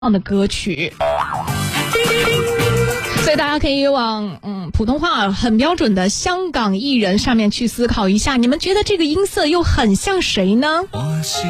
的歌曲。所以大家可以往普通话很标准的香港艺人上面去思考一下，你们觉得这个音色又很像谁呢？